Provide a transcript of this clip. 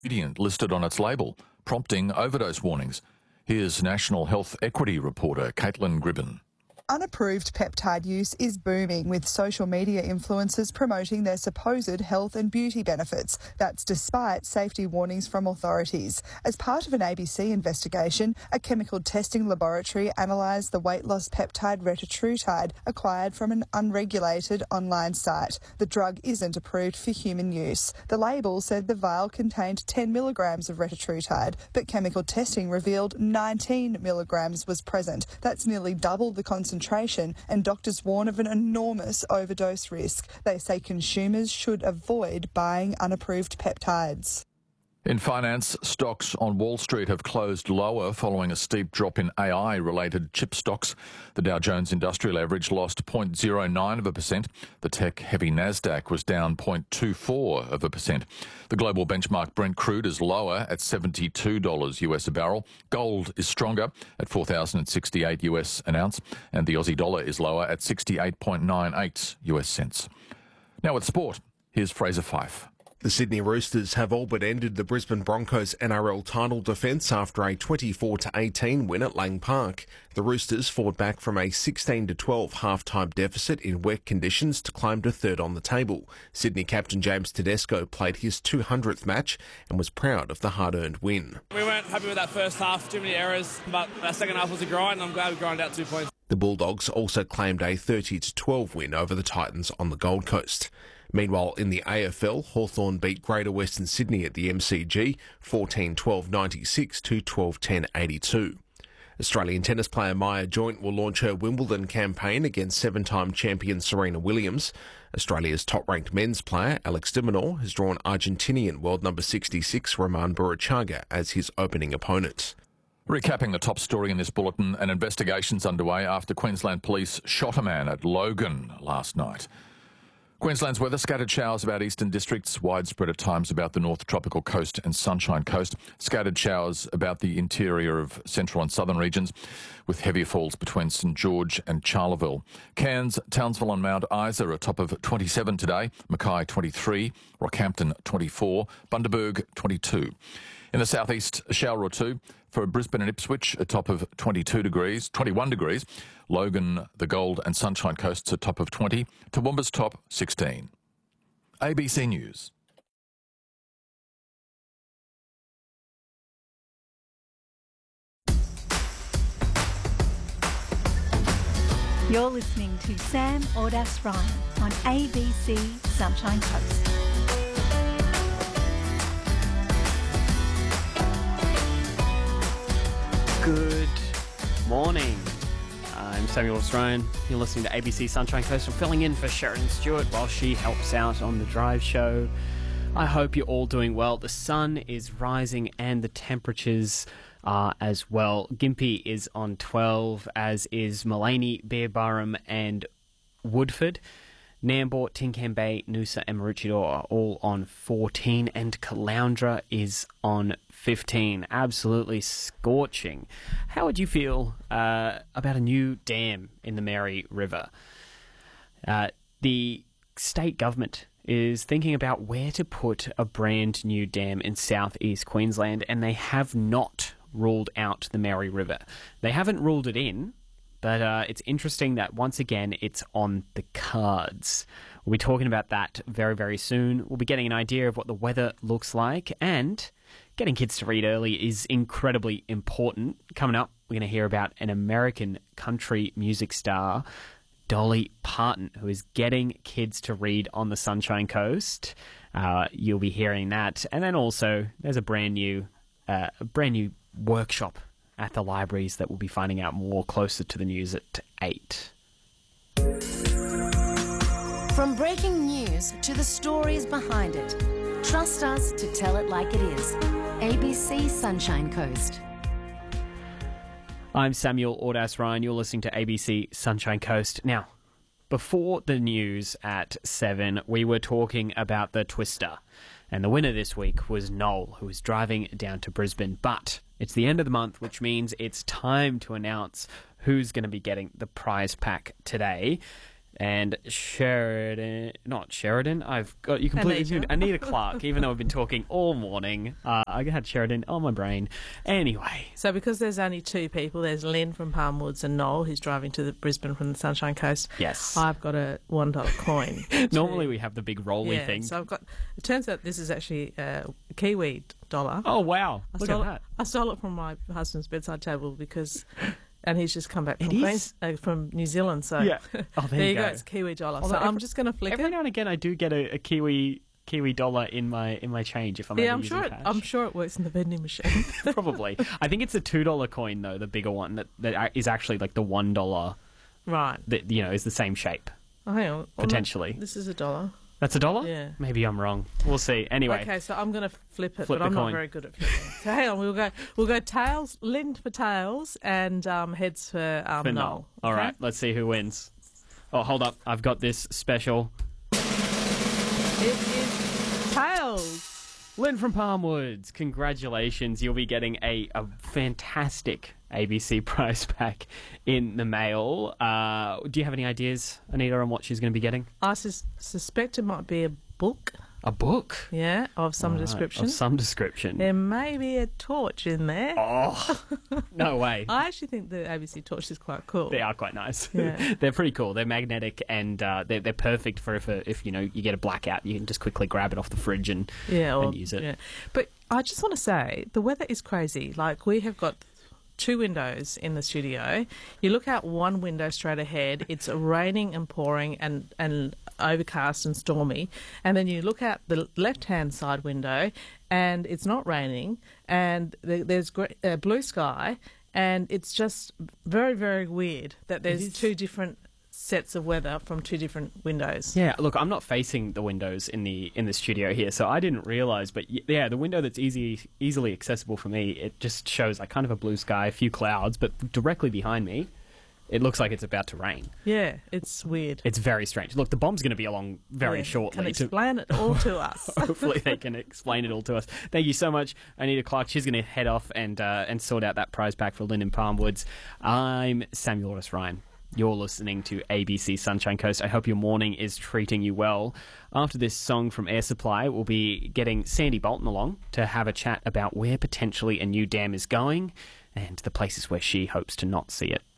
ingredient listed on its label, prompting overdose warnings. Here's National Health Equity reporter Caitlin Gribben. Unapproved peptide use is booming, with social media influencers promoting their supposed health and beauty benefits. That's despite safety warnings from authorities. As part of an ABC investigation, a chemical testing laboratory analysed the weight loss peptide retatrutide acquired from an unregulated online site. The drug isn't approved for human use. The label said the vial contained 10 milligrams of retatrutide, but chemical testing revealed 19 milligrams was present. That's nearly double the concentration, and doctors warn of an enormous overdose risk. They say consumers should avoid buying unapproved peptides. In finance, stocks on Wall Street have closed lower following a steep drop in AI-related chip stocks. The Dow Jones Industrial Average lost 0.09%. The tech-heavy Nasdaq was down 0.24%. The global benchmark Brent crude is lower at $72 US a barrel. Gold is stronger at $4,068 US an ounce, and the Aussie dollar is lower at 68.98 US cents. Now with sport, here's Fraser Fife. The Sydney Roosters have all but ended the Brisbane Broncos NRL title defence after a 24-18 win at Lang Park. The Roosters fought back from a 16-12 half-time deficit in wet conditions to climb to third on the table. Sydney captain James Tedesco played his 200th match and was proud of the hard-earned win. We weren't happy with that first half, too many errors, but that second half was a grind, and I'm glad we grinded out 2 points. The Bulldogs also claimed a 30-12 win over the Titans on the Gold Coast. Meanwhile, in the AFL, Hawthorn beat Greater Western Sydney at the MCG 14-12-96 to 12-10-82. Australian tennis player Maya Joint will launch her Wimbledon campaign against seven-time champion Serena Williams. Australia's top-ranked men's player Alex de Minaur has drawn Argentinian world number 66 Roman Burruchaga as his opening opponent. Recapping the top story in this bulletin, an investigation's underway after Queensland police shot a man at Logan last night. Queensland's weather: scattered showers about eastern districts, widespread at times about the North Tropical Coast and Sunshine Coast, scattered showers about the interior of central and southern regions, with heavier falls between St George and Charleville. Cairns, Townsville and Mount Isa are a top of 27 today, Mackay 23, Rockhampton 24, Bundaberg 22. In the southeast, a shower or two. For Brisbane and Ipswich, a top of 21 degrees. Logan, the Gold and Sunshine Coasts, a top of 20. Toowoomba's top 16. ABC News. You're listening to Sam Ordas Ryan on ABC Sunshine Coast. Good morning. I'm Samuel Ryan. You're listening to ABC Sunshine Coast. I'm filling in for Sheridan Stewart while she helps out on the drive show. I hope you're all doing well. The sun is rising and the temperatures are as well. Gympie is on 12, as is Mullaney, Beerburrum and Woodford. Nambour, Tinkham Bay, Noosa and Maroochydore are all on 14, and Caloundra is on 15. Absolutely scorching. How would you feel about a new dam in the Mary River? The state government is thinking about where to put a brand new dam in southeast Queensland, and they have not ruled out the Mary River. They haven't ruled it in, but it's interesting that once again it's on the cards. We'll be talking about that very, very soon. We'll be getting an idea of what the weather looks like, and getting kids to read early is incredibly important. Coming up, we're going to hear about an American country music star, Dolly Parton, who is getting kids to read on the Sunshine Coast. You'll be hearing that. And then also, there's a brand new workshop at the libraries that we'll be finding out more closer to the news at 8. From breaking news to the stories behind it, trust us to tell it like it is. ABC Sunshine Coast. I'm Samuel Ordas Ryan. You're listening to ABC Sunshine Coast. Now, before the news at 7, we were talking about the Twister. And the winner this week was Noel, who was driving down to Brisbane. But it's the end of the month, which means it's time to announce who's going to be getting the prize pack today. And not Sheridan. I've got you completely. Anita Clark. Even though I've been talking all morning, I had Sheridan on my brain. Anyway, so because there's only two people, there's Lynn from Palmwoods and Noel, who's driving to Brisbane from the Sunshine Coast. Yes, I've got a $1 coin. Normally we have the big rolly thing. So I've got. It turns out this is actually a Kiwi dollar. Oh wow! Look at that. I stole it from my husband's bedside table because. And he's just come back from New Zealand, so yeah. Oh, there you go. It's Kiwi dollar. So I'm just going to flick it. Every now and again, I do get a Kiwi dollar in my change if I'm I'm sure it works in the vending machine. Probably. I think it's the $2 coin though, the bigger one that is actually like the $1. Right. That is the same shape. Oh, hang on. Potentially. This is $1. That's $1? Yeah. Maybe I'm wrong. We'll see. Anyway. Okay, so I'm going to flip it, but I'm not very good at flipping. So hang on, we'll go tails, Lynn for tails, and heads for Noel. All right, let's see who wins. Oh, hold up. I've got this special. It is tails. Lynn from Palmwoods, congratulations. You'll be getting a fantastic ABC prize pack in the mail. Do you have any ideas, Anita, on what she's going to be getting? I suspect it might be a book. A book? Yeah, of some description. Of some description. There may be a torch in there. Oh, no way. I actually think the ABC torch is quite cool. They are quite nice. Yeah. They're pretty cool. They're magnetic and they're perfect for if you get a blackout, you can just quickly grab it off the fridge and use it. Yeah. But I just want to say, the weather is crazy. Like, we have got 2 windows in the studio. You look out one window straight ahead, it's raining and pouring and overcast and stormy, and then you look out the left-hand side window and it's not raining and there's blue sky, and it's just very, very weird that there's 2 different sets of weather from 2 different windows. Yeah, look, I'm not facing the windows in the studio here, so I didn't realise. But yeah, the window that's easily accessible for me, it just shows like kind of a blue sky, a few clouds, but directly behind me, it looks like it's about to rain. Yeah, it's weird. It's very strange. Look, the bomb's going to be along very shortly. Can explain it all to us. Hopefully they can explain it all to us. Thank you so much, Anita Clark. She's going to head off and sort out that prize pack for Lynn in Palmwoods. I'm Samuel Otis Ryan. You're listening to ABC Sunshine Coast. I hope your morning is treating you well. After this song from Air Supply, we'll be getting Sandy Bolton along to have a chat about where potentially a new dam is going and the places where she hopes to not see it.